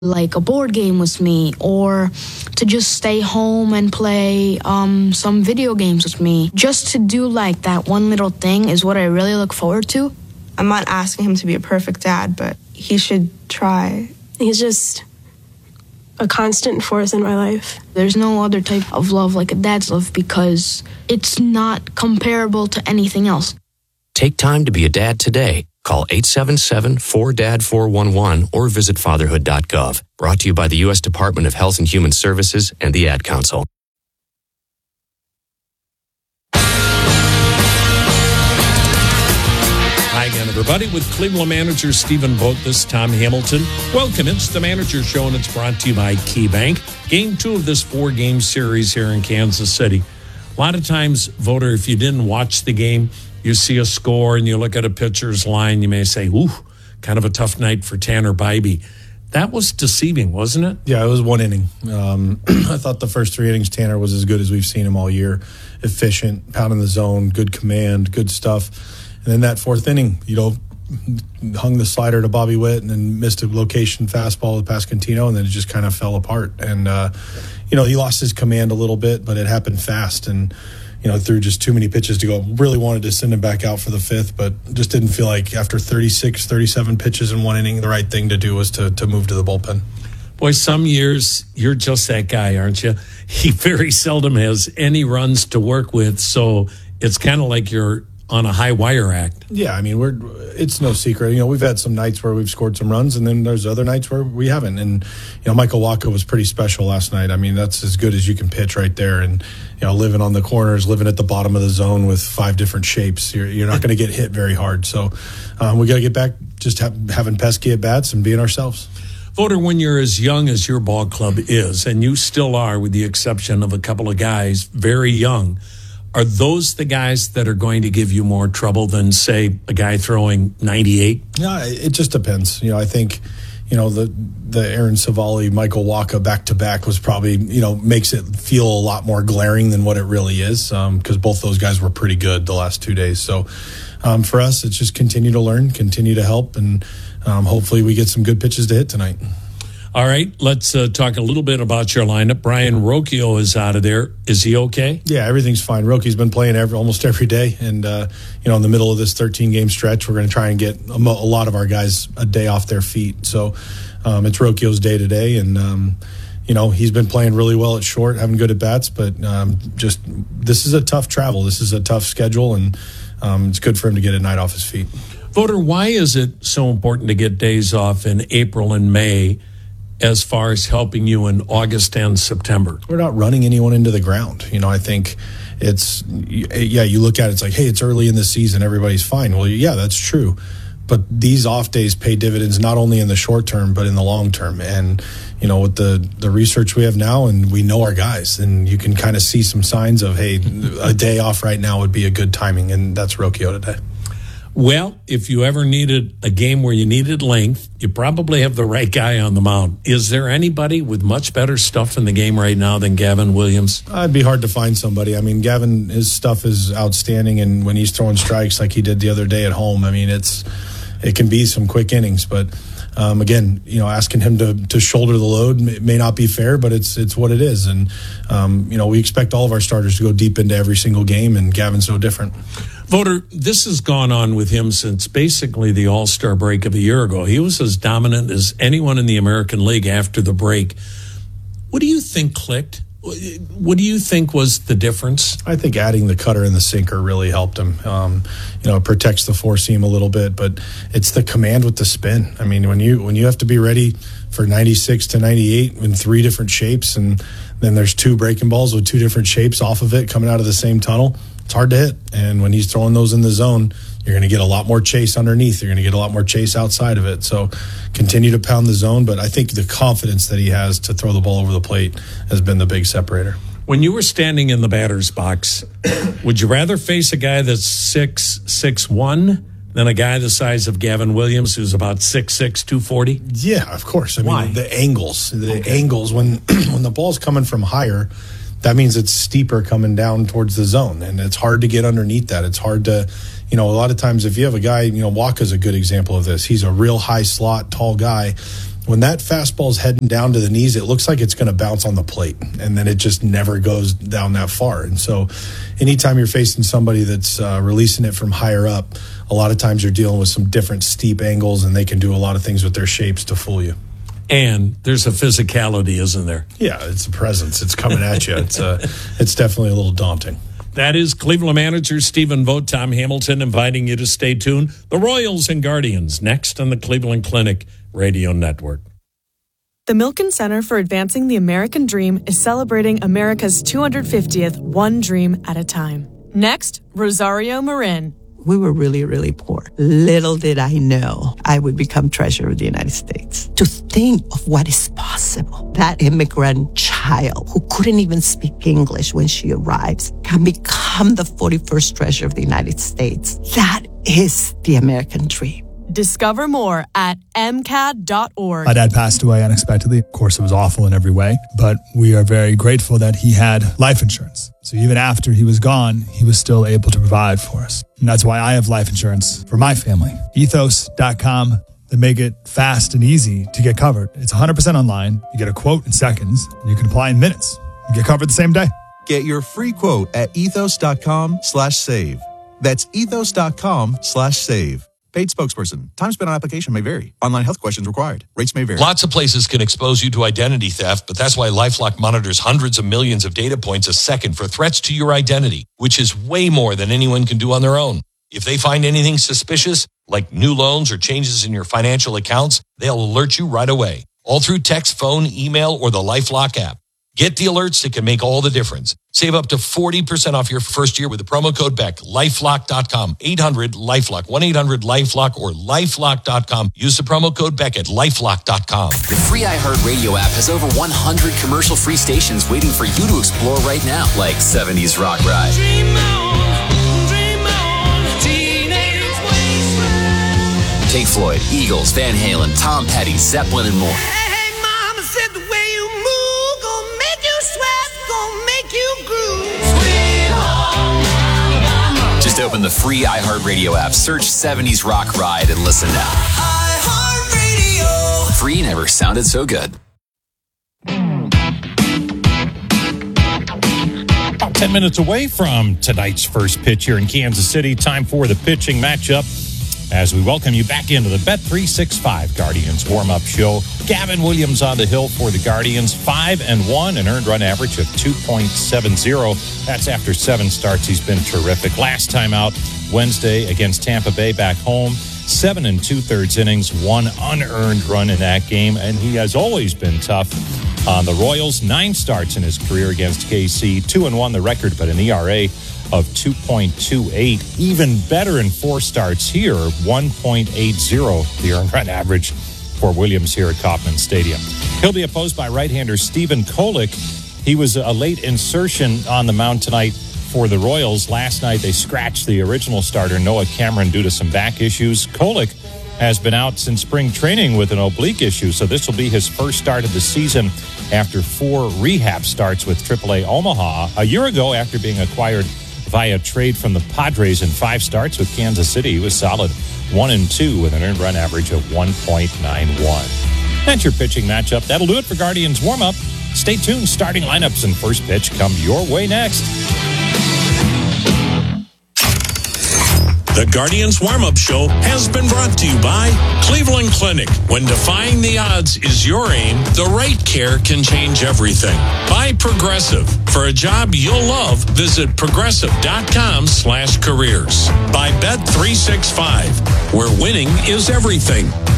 like a board game with me, or to just stay home and play some video games with me. Just to do like that one little thing is what I really look forward to. I'm not asking him to be a perfect dad, but he should try. He's just a constant force in my life. There's no other type of love like a dad's love because it's not comparable to anything else. Take time to be a dad today. Call 877-4DAD-411 or visit fatherhood.gov. Brought to you by the U.S. Department of Health and Human Services and the Ad Council. Hi again, everybody. With Cleveland manager Stephen Vogt, this is Tom Hamilton. Welcome. It's the Manager Show, and it's brought to you by KeyBank. Game 2 of this 4-game series here in Kansas City. A lot of times, voter, if you didn't watch the game, you see a score and you look at a pitcher's line, you may say, ooh, kind of a tough night for Tanner Bibee. That was deceiving, wasn't it? Yeah, it was one inning. I thought the first 3 innings, Tanner was as good as we've seen him all year. Efficient, pounding the zone, good command, good stuff. And then that 4th inning, hung the slider to Bobby Witt and then missed a location fastball with Pasquantino, and then it just kind of fell apart. And, he lost his command a little bit, but it happened fast. And, threw just too many pitches to go. Really wanted to send him back out for the 5th, but just didn't feel like after 36, 37 pitches in 1 inning, the right thing to do was to move to the bullpen. Boy, some years you're just that guy, aren't you? He very seldom has any runs to work with, so it's kind of like you're on a high wire act. Yeah, I mean, it's no secret. We've had some nights where we've scored some runs, and then there's other nights where we haven't. And, Michael Wacha was pretty special last night. I mean, that's as good as you can pitch right there. And, living on the corners, living at the bottom of the zone with 5 different shapes, you're not going to get hit very hard. So we got to get back just having pesky at bats and being ourselves. Voter, when you're as young as your ball club is, and you still are with the exception of a couple of guys, very young, are those the guys that are going to give you more trouble than, say, a guy throwing 98? No, it just depends. I think, the Aaron Civale, Michael Wacha back-to-back was probably, makes it feel a lot more glaring than what it really is because both those guys were pretty good the last 2 days. So for us, it's just continue to learn, continue to help, and hopefully we get some good pitches to hit tonight. All right, let's talk a little bit about your lineup. Brian Rocchio is out of there. Is he okay? Yeah, everything's fine. Rocchio's been playing almost every day. And, in the middle of this 13-game stretch, we're going to try and get a lot of our guys a day off their feet. So it's Rocchio's day today. And, he's been playing really well at short, having good at-bats. But this is a tough travel. This is a tough schedule. And it's good for him to get a night off his feet. Voter, why is it so important to get days off in April and May as far as helping you in August and September? We're not running anyone into the ground. I think you look at it, it's like, hey, it's early in the season, everybody's fine. Well, yeah, that's true. But these off days pay dividends not only in the short term, but in the long term. And, with the research we have now, and we know our guys, and you can kind of see some signs of, hey, a day off right now would be a good timing, and that's Rocchio today. Well, if you ever needed a game where you needed length, you probably have the right guy on the mound. Is there anybody with much better stuff in the game right now than Gavin Williams? It'd be hard to find somebody. I mean, Gavin, his stuff is outstanding, and when he's throwing strikes like he did the other day at home, I mean, it can be some quick innings. But again, asking him to shoulder the load may not be fair, but it's what it is. And we expect all of our starters to go deep into every single game, and Gavin's no different. Voter, this has gone on with him since basically the All-Star break of a year ago. He was as dominant as anyone in the American League after the break. What do you think clicked? What do you think was the difference? I think adding the cutter and the sinker really helped him. It protects the four seam a little bit, but it's the command with the spin. I mean, when you have to be ready for 96 to 98 in 3 different shapes, and then there's 2 breaking balls with 2 different shapes off of it coming out of the same tunnel, it's hard to hit. And when he's throwing those in the zone, you're going to get a lot more chase underneath. You're going to get a lot more chase outside of it. So continue to pound the zone. But I think the confidence that he has to throw the ball over the plate has been the big separator. When you were standing in the batter's box, would you rather face a guy that's 6'1" than a guy the size of Gavin Williams, who's about 6'6", 240? Yeah, of course. I mean, why? The angles, when the ball's coming from higher, that means it's steeper coming down towards the zone, and it's hard to get underneath that. It's hard to, a lot of times if you have a guy, Wacha's a good example of this. He's a real high slot, tall guy. when that fastball's heading down to the knees, it looks like it's going to bounce on the plate, and then it just never goes down that far. And so anytime you're facing somebody that's releasing it from higher up, a lot of times you're dealing with some different steep angles, and they can do a lot of things with their shapes to fool you. And there's a physicality, isn't there? Yeah, it's a presence. It's coming at you. It's definitely a little daunting. That is Cleveland manager Stephen Vogt. Tom Hamilton inviting you to stay tuned. The Royals and Guardians next on the Cleveland Clinic Radio Network. The Milken Center for Advancing the American Dream is celebrating America's 250th One Dream at a Time. Next, Rosario Marin. We were really, really poor. Little did I know I would become treasurer of the United States. To think of what is possible. That immigrant child who couldn't even speak English when she arrives can become the 41st treasurer of the United States. That is the American dream. Discover more at MCAD.org. My dad passed away unexpectedly. Of course, it was awful in every way, but we are very grateful that he had life insurance. So even after he was gone, he was still able to provide for us. And that's why I have life insurance for my family. Ethos.com. They make it fast and easy to get covered. It's 100% online. You get a quote in seconds, and you can apply in minutes. You get covered the same day. Get your free quote at ethos.com/save. That's ethos.com/save. Paid spokesperson. Time spent on application may vary. Online health questions required. Rates may vary. Lots of places can expose you to identity theft, but that's why LifeLock monitors hundreds of millions of data points a second for threats to your identity, which is way more than anyone can do on their own. If they find anything suspicious, like new loans or changes in your financial accounts, they'll alert you right away. All through text, phone, email, or the LifeLock app. Get the alerts that can make all the difference. Save up to 40% off your first year with the promo code BECK. LifeLock.com. 800-LifeLock. 1-800-LifeLock or LifeLock.com. Use the promo code BECK at LifeLock.com. The free iHeartRadio app has over 100 commercial-free stations waiting for you to explore right now. Like 70s Rock Ride. Dream on, Teenage Wasteland. Pink Floyd, Eagles, Van Halen, Tom Petty, Zeppelin, and more. Just open the free iHeartRadio app, search 70s Rock Ride, and listen now. iHeartRadio. Free never sounded so good. About 10 minutes away from tonight's first pitch here in Kansas City. Time for the pitching matchup as we welcome you back into the Bet365 Guardians warm-up show. Gavin Williams on the hill for the Guardians, 5-1, an earned run average of 2.70. That's after 7 starts. He's been terrific. Last time out Wednesday against Tampa Bay back home, 7 2/3 innings, 1 unearned run in that game, and he has always been tough on the Royals. 9 starts in his career against KC, 2-1 the record, but an ERA of 2.28. Even better in 4 starts here, 1.80, the earned run average for Williams here at Kauffman Stadium. He'll be opposed by right-hander Stephen Kolek. He was a late insertion on the mound tonight for the Royals. Last night they scratched the original starter, Noah Cameron, due to some back issues. Kolek has been out since spring training with an oblique issue, so this will be his first start of the season after 4 rehab starts with AAA Omaha. A year ago, after being acquired via trade from the Padres in 5 starts with Kansas City, he was solid 1-2 with an earned run average of 1.91. That's your pitching matchup. That'll do it for Guardians warm-up. Stay tuned. Starting lineups and first pitch come your way next. The Guardians warm-up show has been brought to you by Cleveland Clinic. When defying the odds is your aim, the right care can change everything. By Progressive. For a job you'll love, visit progressive.com/careers. By Bet365, where winning is everything.